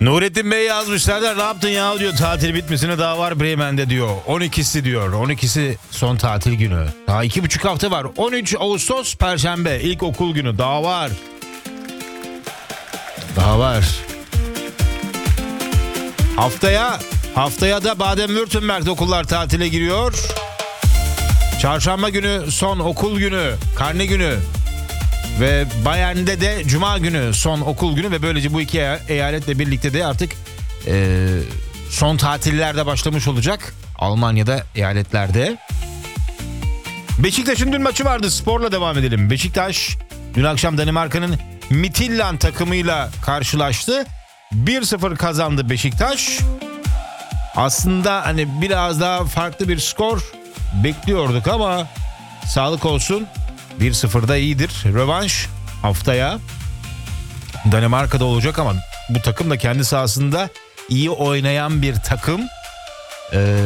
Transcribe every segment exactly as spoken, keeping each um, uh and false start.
Nurettin Bey yazmışlar da ne yaptın ya diyor, tatil bitmesine daha var Bremen'de diyor. on ikisi diyor, on ikisi son tatil günü. Daha iki buçuk hafta var. on üç Ağustos Perşembe ilk okul günü, daha var. Daha var. Haftaya haftaya da Baden-Württemberg'de okullar tatile giriyor. Çarşamba günü son okul günü, karne günü. Ve Bayern'de de Cuma günü son okul günü ve böylece bu iki eyaletle birlikte de artık e, son tatillerde başlamış olacak. Almanya'da, eyaletlerde. Beşiktaş'ın dün maçı vardı. Sporla devam edelim. Beşiktaş dün akşam Danimarka'nın Midtjylland takımıyla karşılaştı. bir sıfır kazandı Beşiktaş. Aslında hani biraz daha farklı bir skor bekliyorduk ama sağlık olsun. bir sıfırda iyidir. Rövanş haftaya Danimarka'da olacak ama bu takım da kendi sahasında iyi oynayan bir takım. Ee,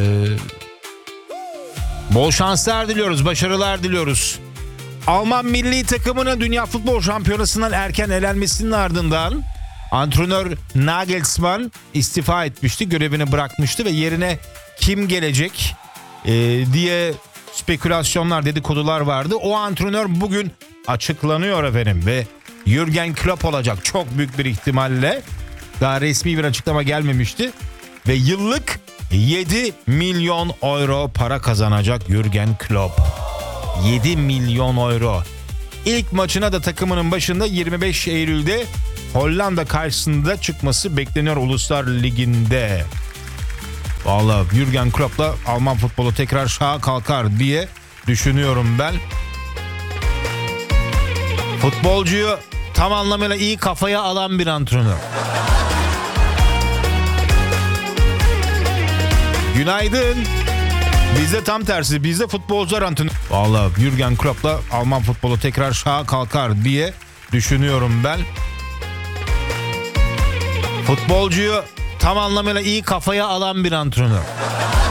bol şanslar diliyoruz, başarılar diliyoruz. Alman milli takımının Dünya Futbol Şampiyonası'ndan erken elenmesinin ardından antrenör Nagelsmann istifa etmişti, görevini bırakmıştı ve yerine kim gelecek ee, diye spekülasyonlar, dedikodular vardı. O antrenör bugün açıklanıyor efendim ve Jürgen Klopp olacak çok büyük bir ihtimalle. Daha resmi bir açıklama gelmemişti ve yıllık yedi milyon euro para kazanacak Jürgen Klopp. yedi milyon euro. İlk maçına da takımının başında yirmi beş Eylül'de Hollanda karşısında çıkması bekleniyor Uluslar Ligi'nde. Vallahi Jürgen Klopp'la Alman futbolu tekrar şaha kalkar diye düşünüyorum ben. Futbolcuyu tam anlamıyla iyi kafaya alan bir antrenör. Günaydın. Bizde tam tersi. Bizde futbolcular antrenör. Vallahi Jürgen Klopp'la Alman futbolu tekrar şaha kalkar diye düşünüyorum ben. Futbolcuyu tam anlamıyla iyi kafaya alan bir antrenör.